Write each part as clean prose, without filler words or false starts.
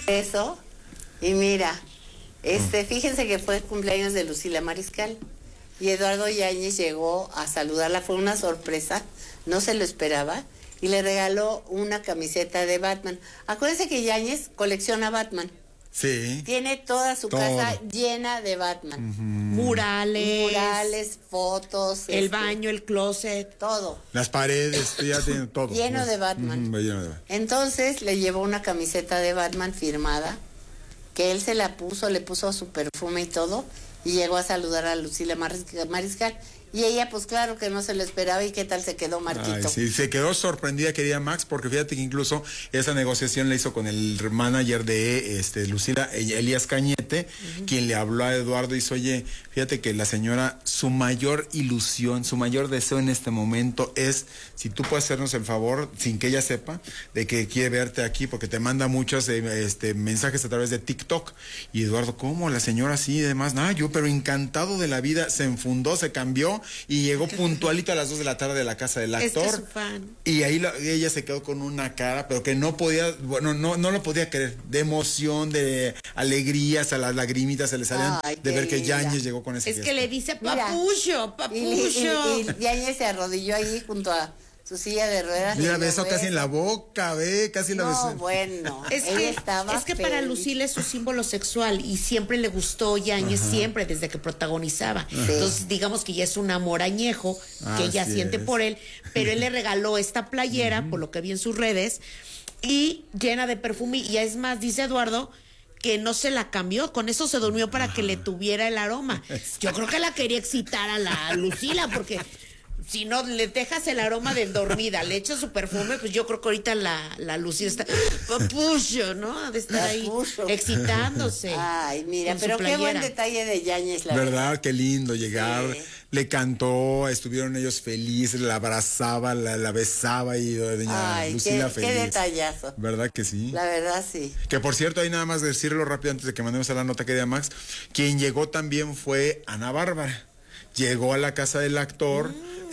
Eso, y mira, fíjense que fue el cumpleaños de Lucila Mariscal. Y Eduardo Yáñez llegó a saludarla, fue una sorpresa, no se lo esperaba, y le regaló una camiseta de Batman. Acuérdense que Yáñez colecciona Batman. Sí. Tiene toda su casa llena de Batman. Murales, fotos. El baño, el closet. Todo. Las paredes, ya tiene todo. Lleno de Batman. Lleno de Batman. Entonces le llevó una camiseta de Batman firmada, que él se la puso, le puso su perfume y todo, y llegó a saludar a Lucila Mariscal. Y ella, pues claro que no se lo esperaba, y qué tal se quedó Marquito. Ay, sí, se quedó sorprendida, querida Max, porque fíjate que incluso esa negociación la hizo con el manager de Lucila, Elías Cañete, quien le habló a Eduardo y dice, oye, fíjate que la señora, su mayor ilusión, su mayor deseo en este momento es, si tú puedes hacernos el favor, sin que ella sepa, de que quiere verte aquí, porque te manda muchos mensajes a través de TikTok. Y Eduardo, ¿cómo? La señora sí y demás. No, yo, pero encantado de la vida, se enfundó, se cambió, y llegó puntualito a las 2 de la tarde de la casa del actor. Es que es su fan. Y ahí ella se quedó con una cara, pero que no podía, bueno, no lo podía creer, de emoción, de alegría, hasta las lagrimitas se le salían de ver que Yáñez llegó con ese Es gesto. que le dice papucho. Y Yáñez se arrodilló ahí junto a su silla de ruedas. Mira, besó casi en la boca, casi la besó. No, bueno, es que para Lucila es su símbolo sexual y siempre le gustó Yáñez, siempre, desde que protagonizaba. Sí. Entonces, digamos que ya es un amor añejo que ella siente por él, pero él le regaló esta playera, por lo que vi en sus redes, y llena de perfume, y es más, dice Eduardo, que no se la cambió, con eso se durmió para que le tuviera el aroma. Yo creo que la quería excitar a la Lucila, porque si no le dejas el aroma de dormida, le echas su perfume, pues yo creo que ahorita la Lucila está papucho, ¿no? De estar ahí excitándose. Ay, mira, pero qué buen detalle de Yáñez, la verdad. Qué lindo llegar, le cantó, estuvieron ellos felices, la abrazaba, la besaba y doña Lucila feliz. Qué detallazo. ¿Verdad que sí? La verdad, sí. Que por cierto, ahí nada más decirlo rápido antes de que mandemos a la nota, querida Max, quien llegó también fue Ana Bárbara. Llegó a la casa del actor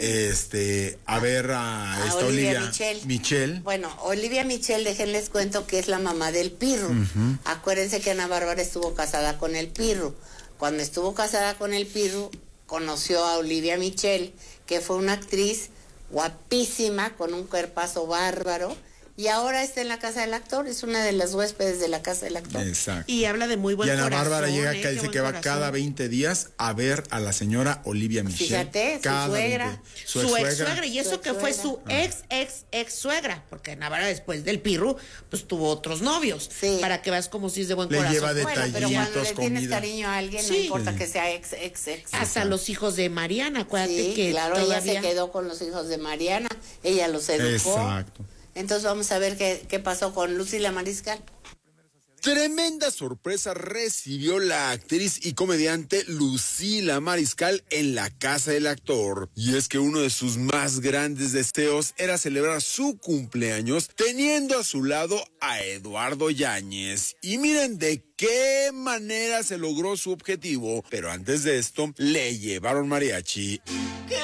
a ver a Olivia Michel. Bueno, Olivia Michel, déjenles cuento que es la mamá del Pirru. Acuérdense que Ana Bárbara estuvo casada con el Pirru. Cuando estuvo casada con el Pirru, conoció a Olivia Michel, que fue una actriz guapísima, con un cuerpazo bárbaro, y ahora está en la casa del actor, es una de las huéspedes de la casa del actor. Exacto. Y habla de muy buen corazón. Y Ana Bárbara llega acá y dice que va cada 20 días a ver a la señora Olivia Michel. Fíjate, su suegra. Su ex suegra, y eso que fue su ex suegra, porque Ana Bárbara después del Pirru, pues tuvo otros novios. Sí. Para que veas como si es de buen corazón. Le lleva detallitos, pero cuando le tienes cariño a alguien, no importa que sea ex. Hasta los hijos de Mariana, acuérdate que claro, ella se quedó con los hijos de Mariana, ella los educó. Exacto. Entonces vamos a ver qué pasó con Lucila Mariscal. Tremenda sorpresa recibió la actriz y comediante Lucila Mariscal en la casa del actor. Y es que uno de sus más grandes deseos era celebrar su cumpleaños teniendo a su lado a Eduardo Yáñez. Y miren de qué manera se logró su objetivo. Pero antes de esto, le llevaron mariachi.